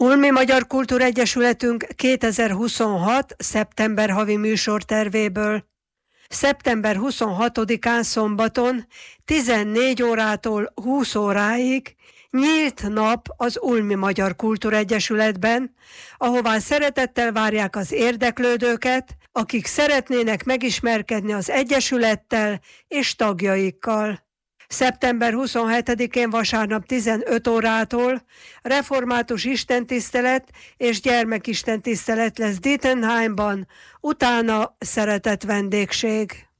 Ulmi Magyar Kultúregyesületünk 2026. szeptember havi műsortervéből. Szeptember 26-án szombaton 14 órától 20 óráig nyílt nap az Ulmi Magyar Kultúregyesületben, ahová szeretettel várják az érdeklődőket, akik szeretnének megismerkedni az egyesülettel és tagjaikkal. Szeptember 27-én vasárnap 15 órától református istentisztelet és gyermekistentisztelet lesz Dittenheimban, utána szeretett vendégség.